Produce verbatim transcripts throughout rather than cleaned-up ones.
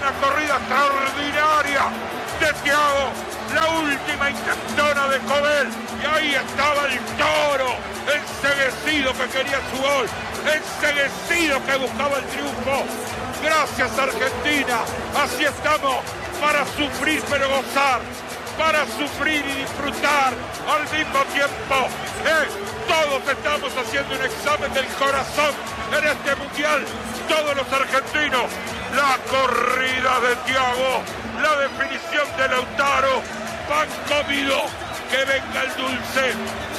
una corrida extraordinaria de Thiago, la última intentona de Cobel, y ahí estaba el toro, enceguecido que quería su gol, enceguecido que buscaba el triunfo. Gracias Argentina, así estamos, para sufrir pero gozar, para sufrir y disfrutar al mismo tiempo. Eh, todos estamos haciendo un examen del corazón en este mundial, todos los argentinos. La corrida de Thiago, la definición de Lautaro, pan comido, que venga el dulce,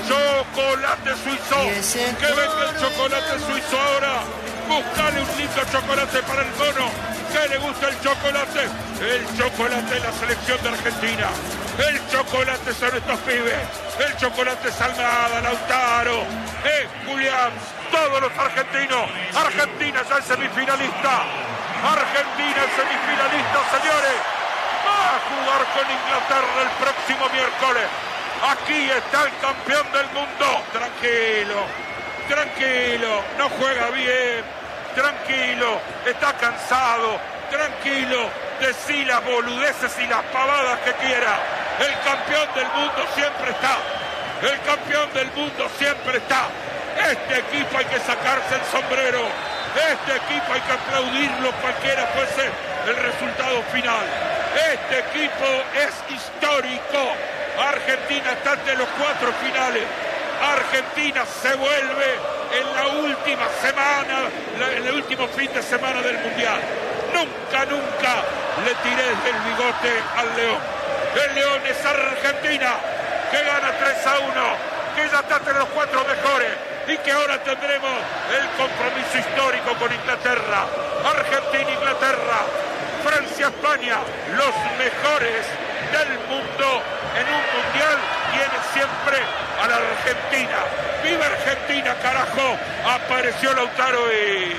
chocolate suizo, que venga el chocolate suizo ahora. Buscale un lindo chocolate para el mono, que le gusta el chocolate. El chocolate de la selección de Argentina. El chocolate son estos pibes. El chocolate es Almada, Lautaro, eh, Julián, todos los argentinos. Argentina ya es semifinalista. Argentina es semifinalista, señores. Va a jugar con Inglaterra el próximo miércoles. Aquí está el campeón del mundo. Tranquilo, tranquilo, no juega bien. Tranquilo, está cansado. Tranquilo, decí las boludeces y las pavadas que quiera. El campeón del mundo siempre está. El campeón del mundo siempre está. Este equipo hay que sacarse el sombrero. Este equipo hay que aplaudirlo cualquiera fuese el resultado final. Este equipo es histórico. Argentina está entre los cuatro finales. Argentina se vuelve en la última semana, en el último fin de semana del Mundial. Nunca, nunca le tiré el bigote al León. El León es Argentina, que gana tres a uno, que ya está entre los cuatro mejores y que ahora tendremos el compromiso histórico con Inglaterra. Argentina-Inglaterra, Francia-España, los mejores del mundo en un mundial tiene siempre a la Argentina. ¡Viva Argentina, carajo! Apareció Lautaro y...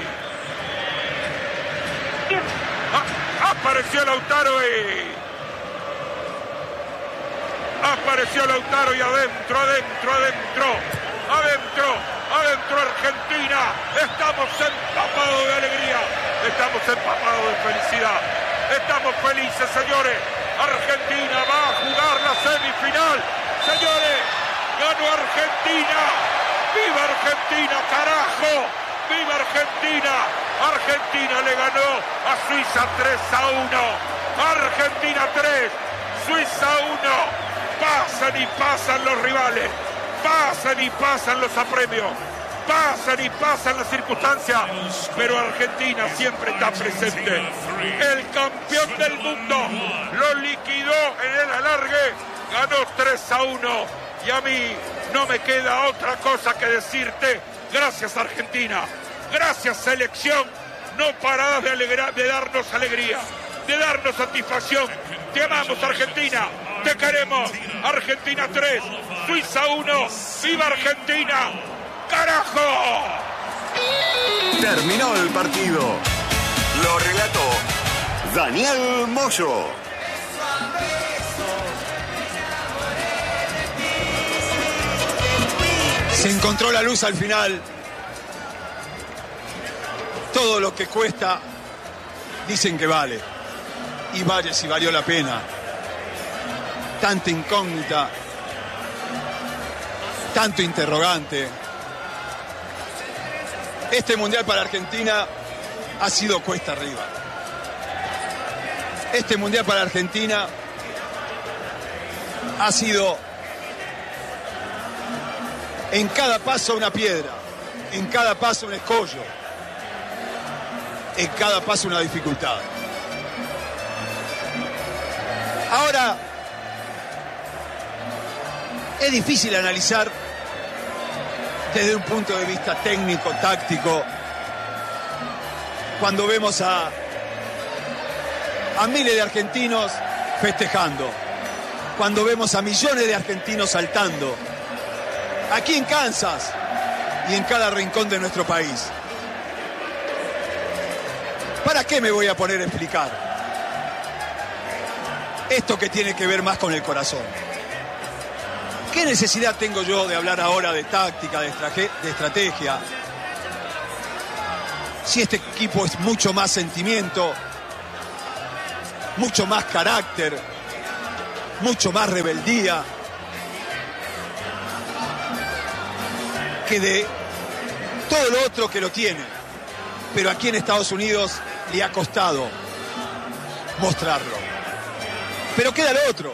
Ah, apareció Lautaro y... Apareció Lautaro y adentro, adentro, adentro, adentro, adentro Argentina. Estamos empapados de alegría, estamos empapados de felicidad. Estamos felices, señores. Argentina va a jugar la semifinal. Señores, ganó Argentina. ¡Viva Argentina, carajo! ¡Viva Argentina! Argentina le ganó a Suiza tres a uno. Argentina tres, Suiza uno. Pasan y pasan los rivales. Pasan y pasan los apremios. Pasan y pasan las circunstancias, pero Argentina siempre está presente. El campeón del mundo lo liquidó en el alargue, ganó tres a uno. Y a mí no me queda otra cosa que decirte. Gracias, Argentina. Gracias, selección. No parás de, alegrar, de darnos alegría, de darnos satisfacción. Te amamos, Argentina. Te queremos. Argentina tres, Suiza uno. ¡Viva Argentina! ¡Carajo! Terminó el partido. Lo relató Daniel Moyo. Se encontró la luz al final. Todo lo que cuesta dicen que vale. Y vale si valió la pena. Tanta incógnita, tanto interrogante. Este mundial para Argentina ha sido cuesta arriba. Este mundial para Argentina ha sido en cada paso una piedra, en cada paso un escollo, en cada paso una dificultad. Ahora, es difícil analizar desde un punto de vista técnico, táctico, cuando vemos a, a miles de argentinos festejando, cuando vemos a millones de argentinos saltando, aquí en Kansas y en cada rincón de nuestro país. ¿Para qué me voy a poner a explicar esto que tiene que ver más con el corazón? ¿Qué necesidad tengo yo de hablar ahora de táctica, de, estrategia, de estrategia? Si este equipo es mucho más sentimiento mucho más carácter, mucho más rebeldía que de todo lo otro que lo tiene. Pero aquí en Estados Unidos le ha costado mostrarlo. Pero queda lo otro.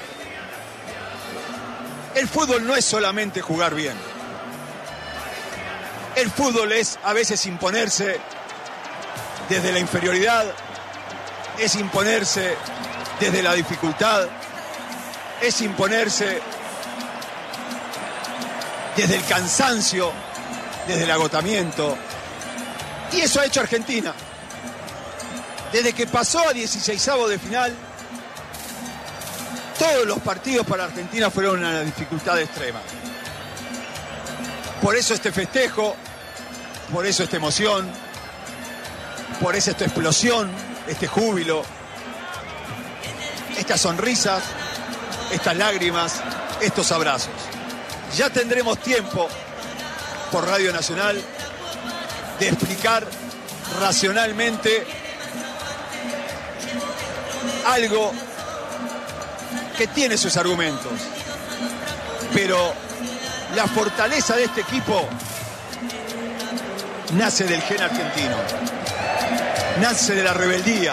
El fútbol no es solamente jugar bien. El fútbol es a veces imponerse desde la inferioridad, es imponerse desde la dificultad, es imponerse desde el cansancio, desde el agotamiento. Y eso ha hecho Argentina. Desde que pasó a dieciseisavos de final, todos los partidos para Argentina fueron una dificultad extrema. Por eso este festejo, por eso esta emoción, por eso esta explosión, este júbilo, estas sonrisas, estas lágrimas, estos abrazos. Ya tendremos tiempo por Radio Nacional de explicar racionalmente algo que tiene sus argumentos, pero la fortaleza de este equipo nace del gen argentino, nace de la rebeldía,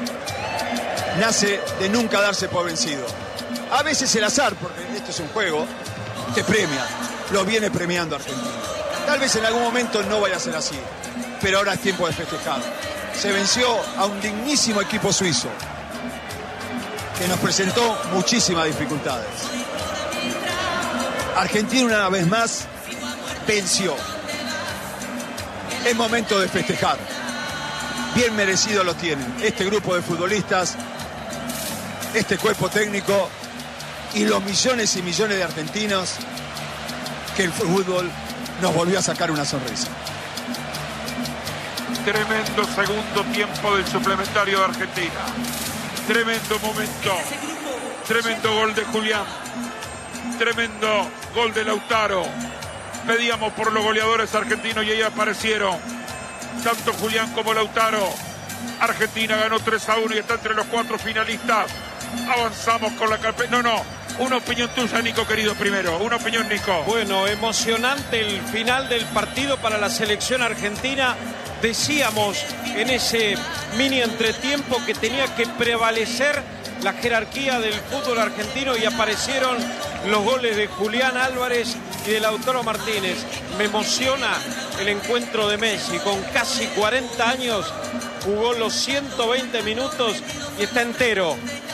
nace de nunca darse por vencido. A veces el azar, porque esto es un juego, te premia, lo viene premiando Argentina. Tal vez en algún momento no vaya a ser así, pero ahora es tiempo de festejar. Se venció a un dignísimo equipo suizo que nos presentó muchísimas dificultades. Argentina una vez más venció. Es momento de festejar. Bien merecido lo tienen este grupo de futbolistas, este cuerpo técnico y los millones y millones de argentinos que el fútbol nos volvió a sacar una sonrisa. Tremendo segundo tiempo del suplementario de Argentina. Tremendo momento. Tremendo gol de Julián. Tremendo gol de Lautaro. Pedíamos por los goleadores argentinos y ahí aparecieron. Tanto Julián como Lautaro. Argentina ganó tres a uno y está entre los cuatro finalistas. Avanzamos con la carpeta. No, no. Una opinión tuya, Nico, querido, primero. Una opinión, Nico. Bueno, emocionante el final del partido para la selección argentina. Decíamos en ese mini entretiempo que tenía que prevalecer la jerarquía del fútbol argentino y aparecieron los goles de Julián Álvarez y de Lautaro Martínez. Me emociona el encuentro de Messi. Con casi cuarenta años jugó los ciento veinte minutos y está entero.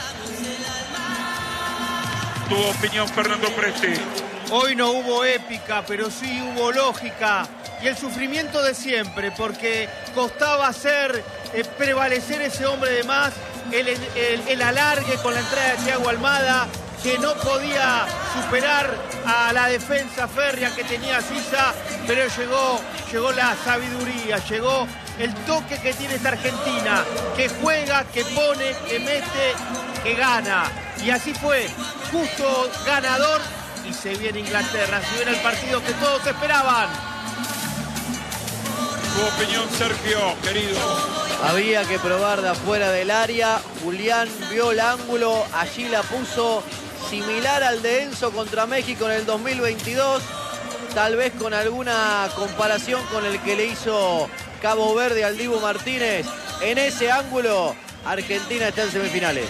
Tu opinión, Fernando Presti. Hoy no hubo épica, pero sí hubo lógica y el sufrimiento de siempre, porque costaba hacer eh, prevalecer ese hombre de más, el, el, el alargue con la entrada de Thiago Almada, que no podía superar a la defensa férrea que tenía Suiza, pero llegó, llegó la sabiduría, llegó el toque que tiene esta Argentina, que juega, que pone, que mete, que gana. Y así fue, justo ganador, y se viene Inglaterra, se viene el partido que todos esperaban. Tu opinión, Sergio, querido. Había que probar de afuera del área. Julián vio el ángulo, allí la puso, similar al de Enzo contra México en el dos mil veintidós, tal vez con alguna comparación con el que le hizo Cabo Verde al Dibu Martínez. En ese ángulo, Argentina está en semifinales.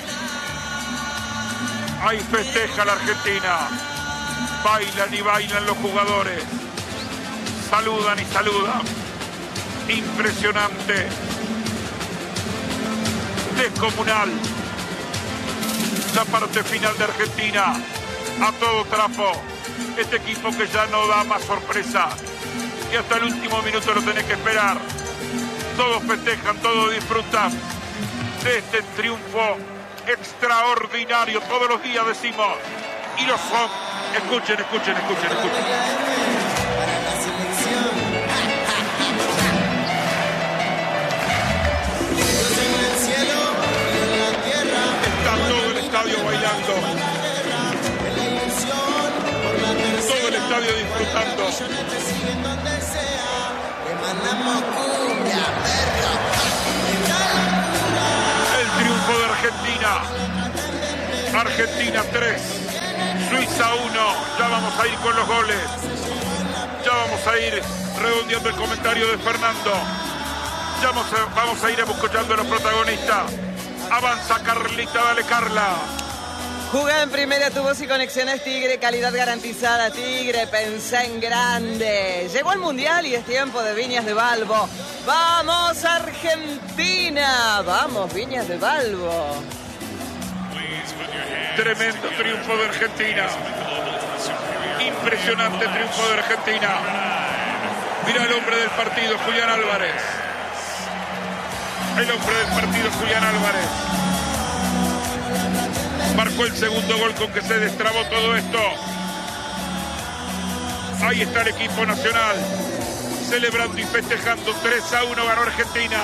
Ahí festeja la Argentina. Bailan y bailan los jugadores. Saludan y saludan. Impresionante. Descomunal. La parte final de Argentina. A todo trapo. Este equipo que ya no da más sorpresa. Y hasta el último minuto lo tenés que esperar. Todos festejan, todos disfrutan de este triunfo extraordinario. Todos los días decimos, y lo son. Escuchen, escuchen, escuchen, escuchen. Está todo el estadio bailando. Todo el estadio disfrutando. El triunfo triunfo de Argentina. Argentina tres, Suiza uno. Ya vamos a ir con los goles. Ya vamos a ir redondeando el comentario de Fernando. Ya vamos a, vamos a ir escuchando a los protagonistas. Avanza Carlita, dale Carla. Jugá en primera, tu voz y conexiones Tigre, calidad garantizada Tigre, pensá en grande. Llegó el Mundial y es tiempo de Viñas de Balbo. ¡Vamos Argentina! ¡Vamos Viñas de Balbo! Tremendo triunfo de Argentina. Impresionante triunfo de Argentina. Mira el hombre del partido, Julián Álvarez. El hombre del partido, Julián Álvarez. Marcó el segundo gol con que se destrabó todo esto. Ahí está el equipo nacional celebrando y festejando. tres a uno ganó Argentina.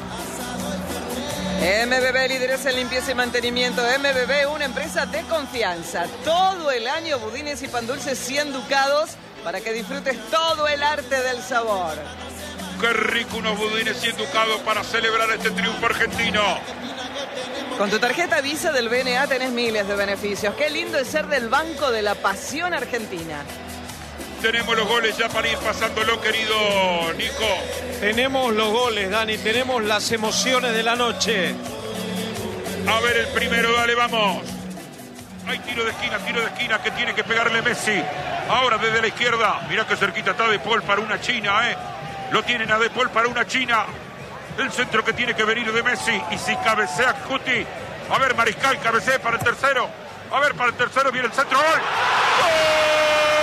M B B, líderes en limpieza y mantenimiento. M B B, una empresa de confianza. Todo el año budines y pan dulces cien ducados para que disfrutes todo el arte del sabor. Qué rico unos budines cien ducados para celebrar este triunfo argentino. Con tu tarjeta Visa del B N A tenés miles de beneficios. Qué lindo es ser del Banco de la Pasión Argentina. Tenemos los goles ya para ir pasándolo, querido Nico. Tenemos los goles, Dani, tenemos las emociones de la noche. A ver el primero, dale, vamos. Hay tiro de esquina, tiro de esquina que tiene que pegarle Messi. Ahora desde la izquierda. Mirá que cerquita está De Paul para una china, ¿eh? Lo tienen a De Paul para una china. El centro que tiene que venir de Messi. Y si cabecea Cuti. A ver, Mariscal, cabecea para el tercero. A ver, para el tercero viene el centro. ¡Gol! ¡Gol!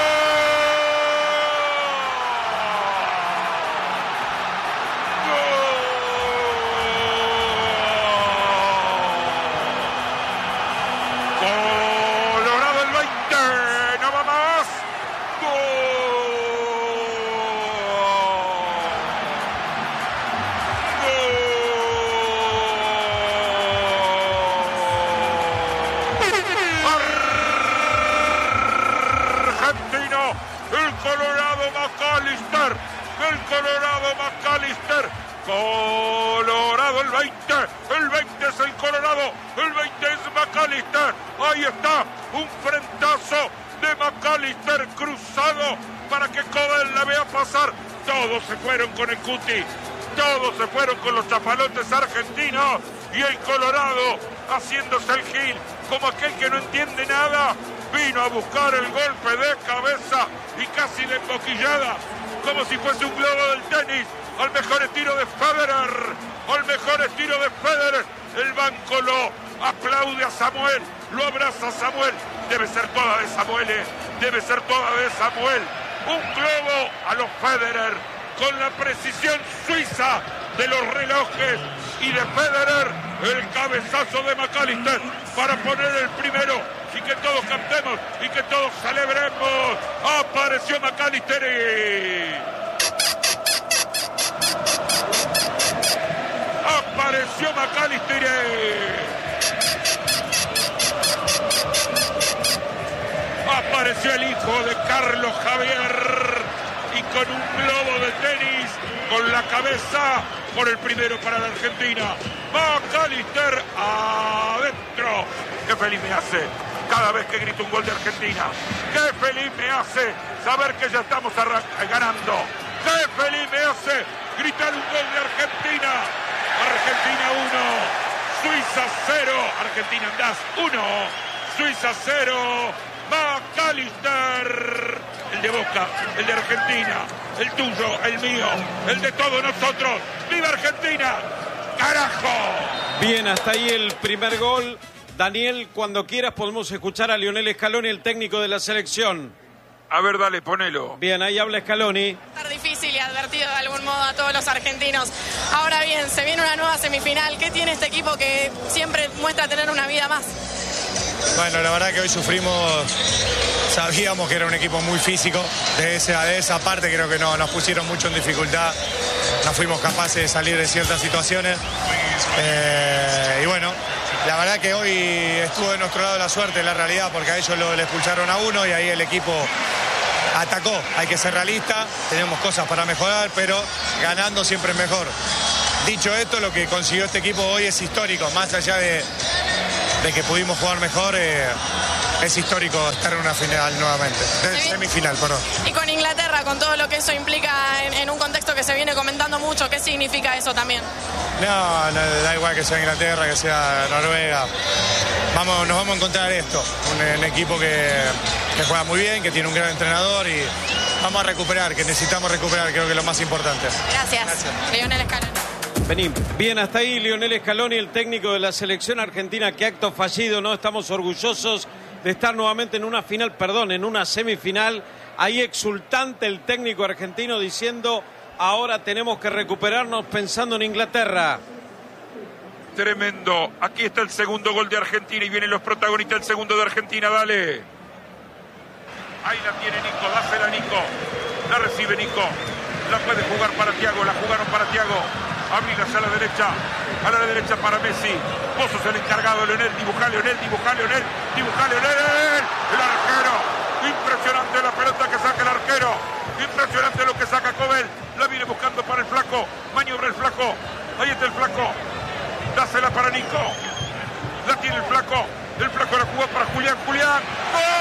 Colorado McAllister, Colorado el veinte, el veinte es el Colorado, el veinte es McAllister, ahí está, un frentazo de McAllister cruzado para que Cobel la vea pasar, todos se fueron con el Cuti, todos se fueron con los chapalotes argentinos y el Colorado haciéndose el gil como aquel que no entiende nada, vino a buscar el golpe de cabeza y casi la emboquillada, como si fuese un globo del tenis, al mejor estilo de Federer, al mejor estilo de Federer, el banco lo aplaude a Samuel, lo abraza a Samuel, debe ser toda de Samuel, eh. debe ser toda de Samuel, un globo a los Federer, con la precisión suiza de los relojes y de Federer, el cabezazo de McAllister para poner el primero y que todos cantemos y que todos celebremos. Apareció McAllister y... apareció McAllister y... apareció el hijo de Carlos Javier y con un globo de tenis con la cabeza por el primero para la Argentina. McAllister adentro. Qué feliz me hace cada vez que grito un gol de Argentina. Qué feliz me hace saber que ya estamos ganando. Qué feliz me hace gritar un gol de Argentina. Argentina uno, Suiza cero. Argentina andás uno, Suiza cero. McAllister, el de Boca, el de Argentina, el tuyo, el mío, el de todos nosotros. ¡Viva Argentina! ¡Carajo! Bien, hasta ahí el primer gol. Daniel, cuando quieras podemos escuchar a Lionel Scaloni, el técnico de la selección. A ver, dale, ponelo. Bien, ahí habla Scaloni. Estar difícil y advertido de algún modo a todos los argentinos. Ahora bien, se viene una nueva semifinal. ¿Qué tiene este equipo que siempre muestra tener una vida más? Bueno, la verdad que hoy sufrimos, sabíamos que era un equipo muy físico, de esa, de esa parte creo que no, nos pusieron mucho en dificultad, no fuimos capaces de salir de ciertas situaciones, eh, y bueno, la verdad que hoy estuvo de nuestro lado la suerte, la realidad, porque a ellos lo, le expulsaron a uno y ahí el equipo atacó, hay que ser realista, tenemos cosas para mejorar, pero ganando siempre es mejor. dicho esto, lo que consiguió este equipo hoy es histórico, más allá de, de que pudimos jugar mejor, eh, es histórico estar en una final nuevamente, de semifinal, perdón. Y con Inglaterra, con todo lo que eso implica en, en un contexto que se viene comentando mucho, ¿qué significa eso también? No, no, da igual que sea Inglaterra, que sea Noruega. Vamos, nos vamos a encontrar esto, un, un equipo que, que juega muy bien, que tiene un gran entrenador y vamos a recuperar, que necesitamos recuperar, creo que es lo más importante. Gracias, Gracias. Lionel Scaloni. Vení. Bien, hasta ahí Lionel Scaloni, el técnico de la selección argentina. Qué acto fallido, ¿no? Estamos orgullosos de estar nuevamente en una final, perdón, en una semifinal. Ahí exultante el técnico argentino diciendo, ahora tenemos que recuperarnos pensando en Inglaterra. Tremendo. Aquí está el segundo gol de Argentina y vienen los protagonistas del segundo de Argentina. Dale. Ahí la tiene Nico. Dásela a Nico. La recibe Nico. La puede jugar para Thiago. La jugaron para Thiago. Abrir hacia la derecha. A la derecha para Messi. Vos sos el encargado, Leonel. Dibuja, Leonel. Dibuja, Leonel. Dibuja, Leonel. El arquero. Impresionante la pelota que saca el arquero. Impresionante lo que saca Cobel. La viene buscando para el flaco. Maniobra el flaco. Ahí está el flaco. Dásela para Nico. La tiene el flaco. El flaco la jugó para Julián. Julián. ¡Gol!